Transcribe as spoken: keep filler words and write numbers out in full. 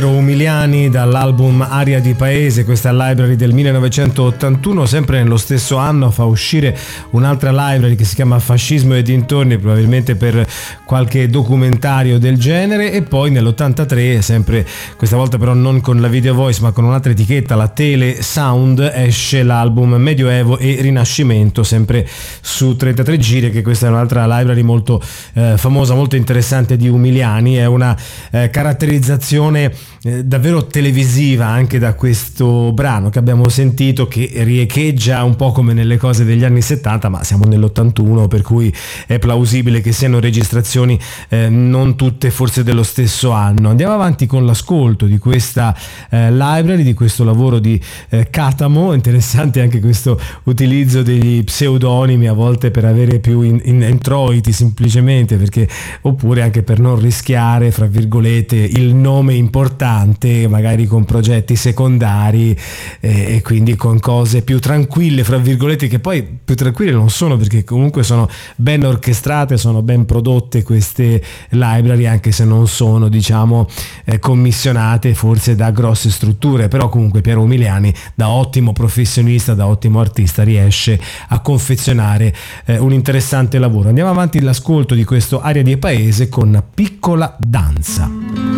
Umiliani dall'album Aria di Paese, questa library del millenovecentottantuno. Sempre nello stesso anno fa uscire un'altra library che si chiama Fascismo e dintorni, probabilmente per qualche documentario del genere, e poi nell'ottantatré, sempre questa volta però non con la Video Voice ma con un'altra etichetta, la Tele Sound, esce l'album Medioevo e Rinascimento, sempre su trentatré giri, che questa è un'altra library molto eh, famosa, molto interessante di Umiliani. È una eh, caratterizzazione Eh, davvero televisiva anche da questo brano che abbiamo sentito, che riecheggia un po' come nelle cose degli anni settanta, ma siamo nell'ottantuno, per cui è plausibile che siano registrazioni eh, non tutte forse dello stesso anno. Andiamo avanti con l'ascolto di questa eh, library, di questo lavoro di eh, Catamo. Interessante anche questo utilizzo degli pseudonimi, a volte per avere più in, in introiti semplicemente, perché oppure anche per non rischiare, fra virgolette, il nome importante, magari con progetti secondari eh, e quindi con cose più tranquille, fra virgolette, che poi più tranquille non sono, perché comunque sono ben orchestrate, sono ben prodotte queste library, anche se non sono, diciamo, eh, commissionate forse da grosse strutture. Però comunque Piero Umiliani, da ottimo professionista, da ottimo artista, riesce a confezionare eh, un interessante lavoro. Andiamo avanti l'ascolto di questo Aria di Paese con Piccola Danza.